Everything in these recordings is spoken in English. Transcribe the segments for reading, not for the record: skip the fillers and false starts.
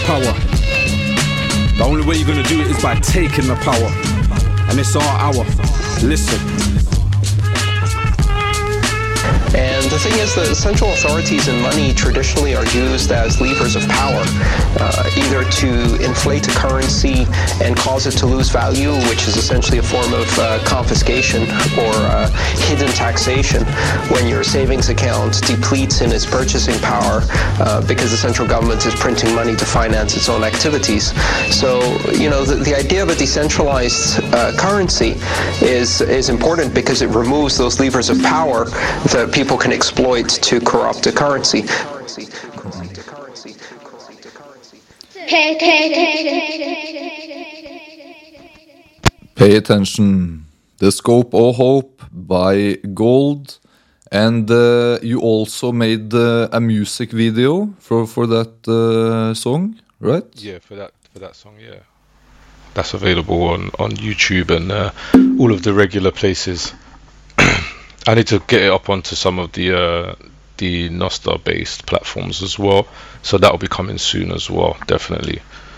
Power. The only way you're gonna do it is by taking the power. And it's our hour. Listen. And the thing is that central authorities and money traditionally are used as levers of power, either to inflate a currency and cause it to lose value, which is essentially a form of confiscation or hidden taxation when your savings account depletes in its purchasing power because the central government is printing money to finance its own activities. So, the idea of a decentralized currency is important because it removes those levers of power that people can exploit to corrupt the currency. Pay attention. The Scope of Hope by Gold. And you also made a music video for that song, right? Yeah, for that song, yeah. That's available on YouTube and all of the regular places. I need to get it up onto some of the Nostr-based platforms as well, so that will be coming soon as well, definitely.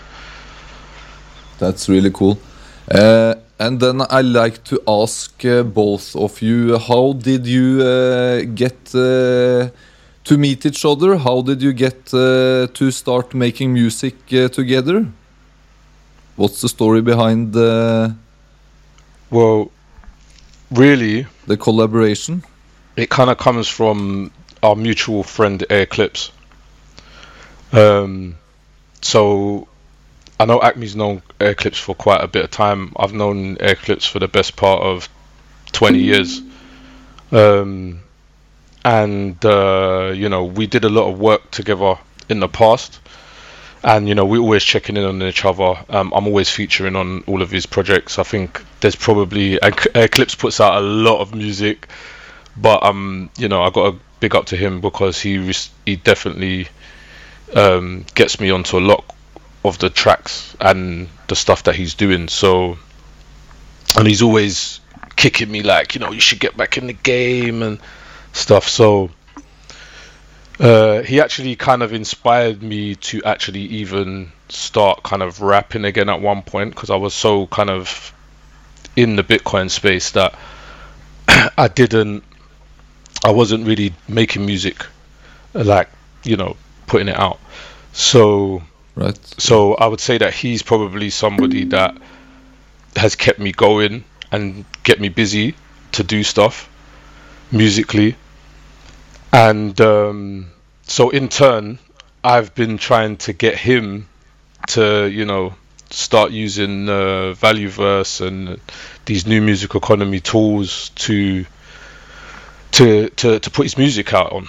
That's really cool. And then I like to ask both of you, how did you get to meet each other? How did you get to start making music together? What's the story behind Well, really, the collaboration? It kind of comes from our mutual friend Eclipse. So I know Acme's known Eclipse for quite a bit of time. I've known Eclipse for the best part of 20 years. And we did a lot of work together in the past. And, we're always checking in on each other. I'm always featuring on all of his projects. I think there's probably... Eclipse puts out a lot of music. But, I got to big up to him because he definitely gets me onto a lot of the tracks and the stuff that he's doing. So... And he's always kicking me like, you should get back in the game and stuff. So... he actually kind of inspired me to actually even start kind of rapping again at one point, because I was so kind of in the Bitcoin space that I wasn't really making music, like, putting it out. So right. So I would say that he's probably somebody that has kept me going and get me busy to do stuff musically. And so in turn, I've been trying to get him to, start using Valueverse and these new music economy tools to put his music out on.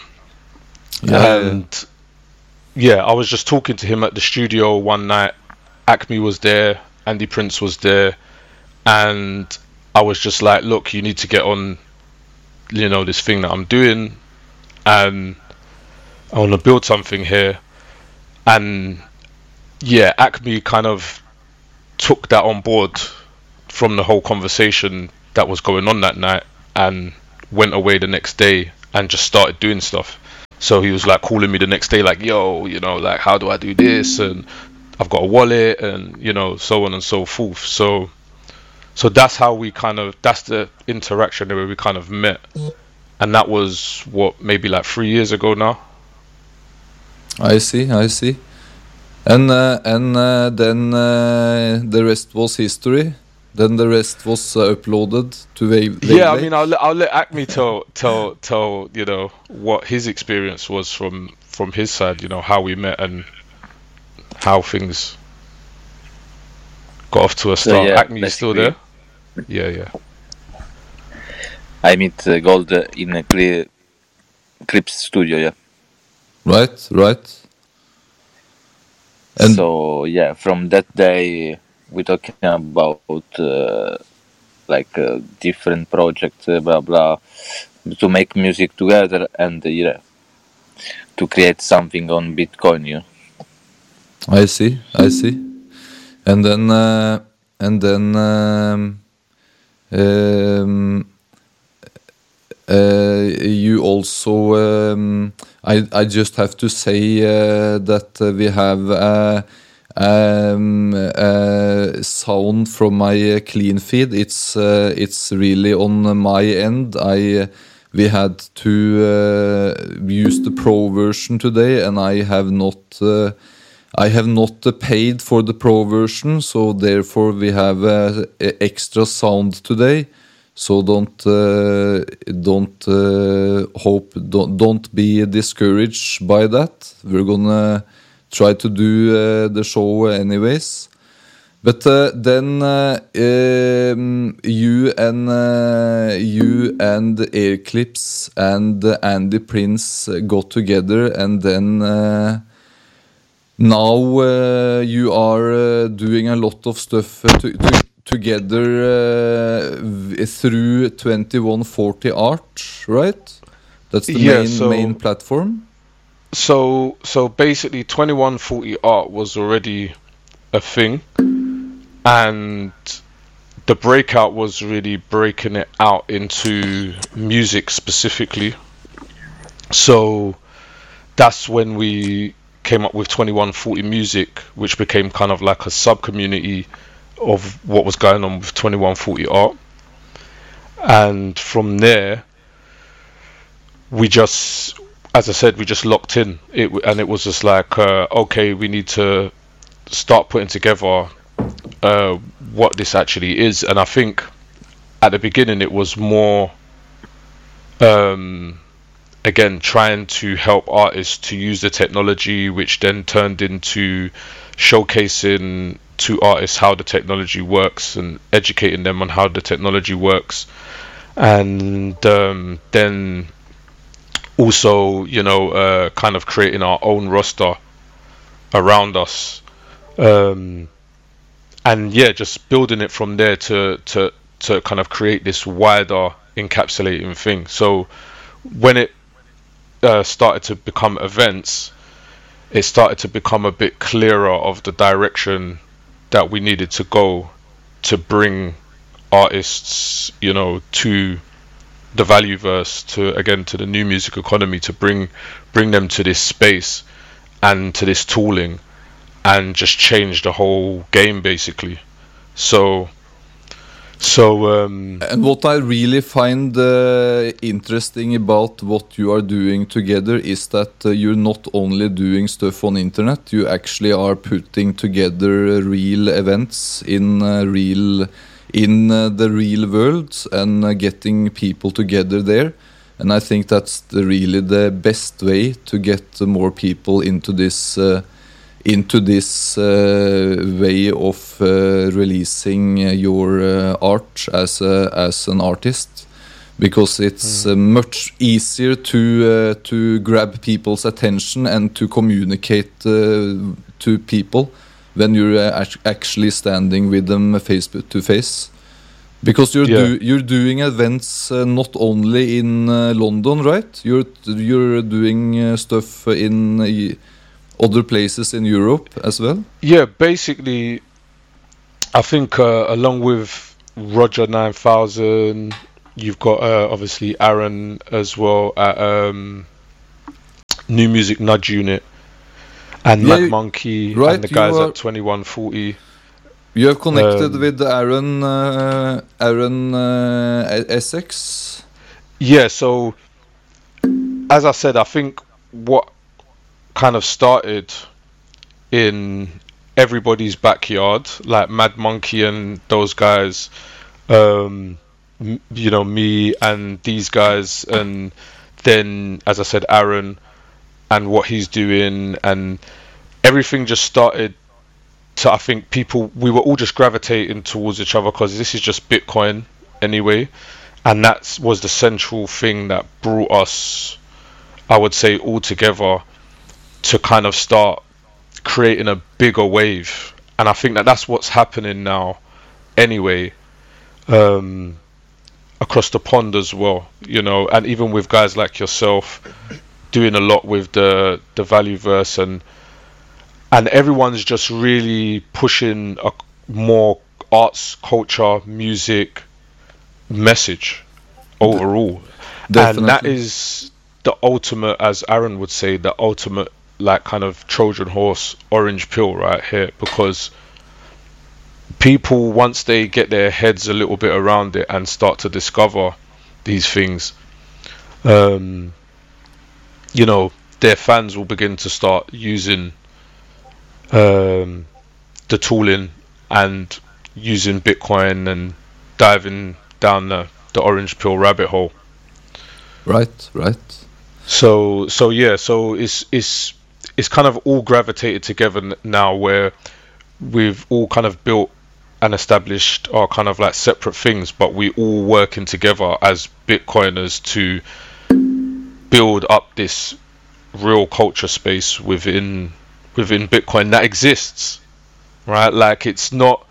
I was just talking to him at the studio one night. Acme was there, Andy Prince was there, and I was just like, look, you need to get on, this thing that I'm doing, and I want to build something here. And Acme kind of took that on board from the whole conversation that was going on that night, and went away the next day and just started doing stuff. So he was like calling me the next day like, yo, like, how do I do this? And I've got a wallet, and so on and so forth. So that's how that's the interaction where we kind of met. And that was maybe like 3 years ago now. I see. And then the rest was history. Then the rest was uploaded to Wave. Yeah, I mean, I'll let Acme tell what his experience was from his side. How we met and how things got off to a start. Acme, you still there? Yeah. I meet Gold in a Clips studio, yeah. Right. And so, from that day, we're talking about different projects, blah, blah, to make music together and, to create something on Bitcoin, yeah. I see. And then you also I just have to say that we have sound from my clean feed. It's really on my end. We had to use the pro version today, and I have not paid for the pro version, so therefore we have extra sound today. So don't be discouraged by that. We're gonna try to do the show anyways. But then you and Airclips and Andy Prince got together, and then now you are doing a lot of stuff together through 2140 Art, right? That's the main platform. So basically 2140 Art was already a thing, and the breakout was really breaking it out into music specifically. So that's when we came up with 2140 Music, which became kind of like a sub-community of what was going on with 2140 Art. And from there, we just, as I said, we just locked in. And it was just like, okay, we need to start putting together what this actually is. And I think at the beginning it was more again trying to help artists to use the technology, which then turned into showcasing to artists how the technology works and educating them on how the technology works. And then also, you know, kind of creating our own roster around us. And yeah, just building it from there to kind of create this wider encapsulating thing. So when it started to become events, it started to become a bit clearer of the direction that we needed to go to bring artists, you know, to the Valueverse, to the new music economy, to bring them to this space and to this tooling, and just change the whole game basically. So and what I really find interesting about what you are doing together is that you're not only doing stuff on internet, you actually are putting together real events in the real world and getting people together there. And I think that's really the best way to get more people into this way of releasing your art as an artist, because it's much easier to grab people's attention and to communicate to people when you're actually standing with them face to face. Because you're doing events not only in London, right? You're doing stuff in other places in Europe as well? Yeah, basically, I think along with Roger 9000, you've got obviously Aaron as well at New Music Nudge Unit, and Mad Monkey, right, and the guys at 2140. You have connected with Aaron Essex? Yeah, so as I said, I think what kind of started in everybody's backyard, like Mad Monkey and those guys, you know, me and these guys, and then, as I said, Aaron and what he's doing, and everything just started to, I think we were all just gravitating towards each other because this is just Bitcoin anyway, and that was the central thing that brought us, I would say, all together to kind of start creating a bigger wave. And I think that's what's happening now anyway, across the pond as well, you know, and even with guys like yourself doing a lot with the Valueverse, and everyone's just really pushing a more arts, culture, music message overall. Definitely. And that is the ultimate, as Aaron would say, the ultimate like kind of Trojan horse orange pill right here, because people, once they get their heads a little bit around it and start to discover these things, you know, their fans will begin to start using the tooling and using Bitcoin and diving down the orange pill rabbit hole. Right. So yeah, so it's kind of all gravitated together now, where we've all kind of built and established our kind of like separate things, but we all working together as Bitcoiners to build up this real culture space within Bitcoin that exists, right? Like, it's not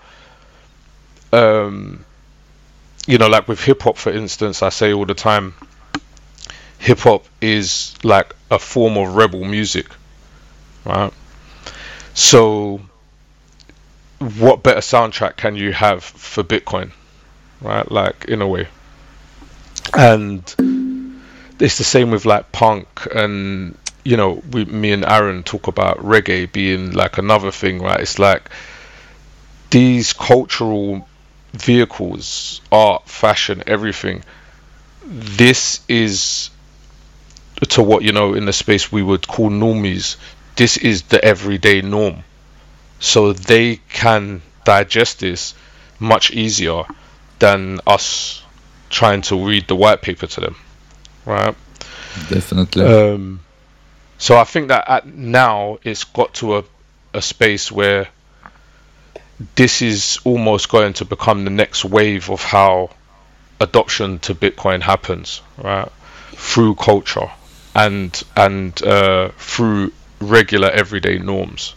you know, like with hip hop, for instance, I say all the time, hip hop is like a form of rebel music, right? So what better soundtrack can you have for Bitcoin, right? Like, in a way. And it's the same with like punk, and you know, me and Aaron talk about reggae being like another thing, right? It's like these cultural vehicles, art, fashion, everything, this is, to what, you know, in the space we would call normies, this is the everyday norm. So they can digest this much easier than us trying to read the white paper to them, right? Definitely. So I think that now it's got to a space where this is almost going to become the next wave of how adoption to Bitcoin happens, right? Through culture and through regular everyday norms.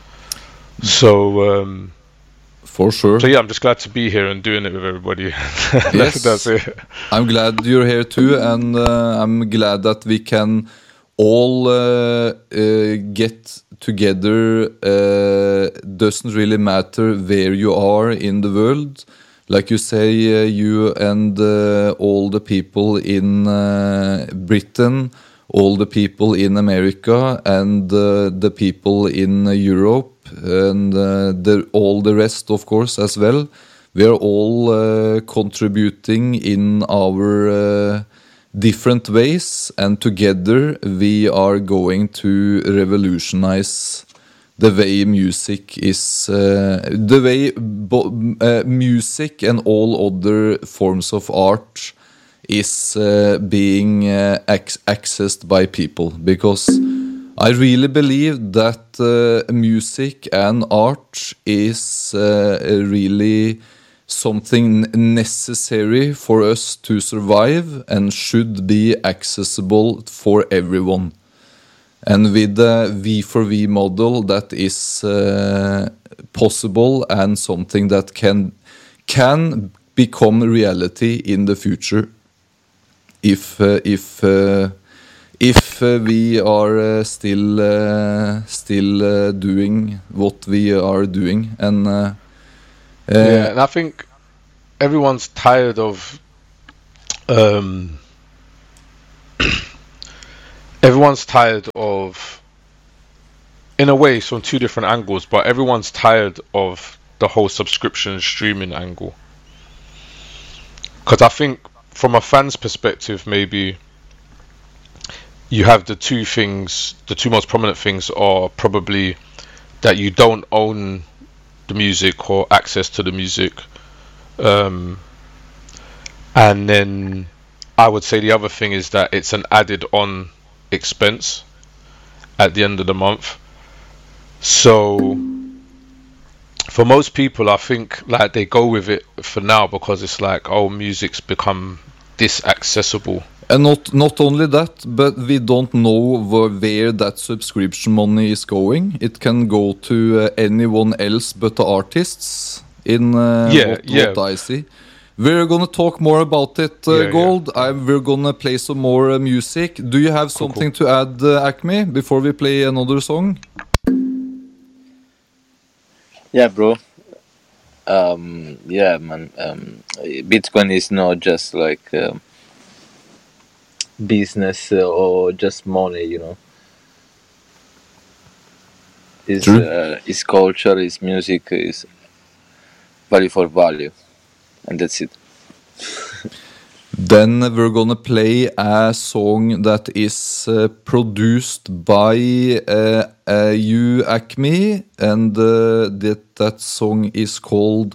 So for sure. So yeah, I'm just glad to be here and doing it with everybody. Yes, that's it. I'm glad you're here too, and I'm glad that we can all get together. Doesn't really matter where you are in the world. Like you say, you and all the people in Britain, all the people in America, and the people in Europe, and all the rest, of course, as well. We are all contributing in our different ways, and together we are going to revolutionize the way music is, the way music and all other forms of art is being accessed by people. Because I really believe that music and art is really something necessary for us to survive and should be accessible for everyone. And with the V4V model, that is possible and something that can become reality in the future if we are still doing what we are doing. And yeah, and I think everyone's tired of everyone's tired of, in a way, it's from two different angles, but everyone's tired of the whole subscription streaming angle. Because I think from a fan's perspective, maybe you have the two most prominent things are probably that you don't own the music or access to the music, and then I would say the other thing is that it's an added on expense at the end of the month. So for most people, I think like they go with it for now because it's like, oh, music's become this accessible. And not only that, but we don't know where that subscription money is going. It can go to anyone else but the artists, in what I see. We're gonna talk more about it, Gold. We're gonna play some more music. Do you have something to add, Acme, before we play another song? Yeah, bro. Yeah, man. Bitcoin is not just like business or just money, you know. His culture, his music is value for value, and that's it. Then we're gonna play a song that is produced by you, Acme, and that song is called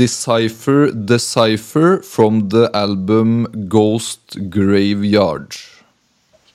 Decipher from the album Ghost Graveyard.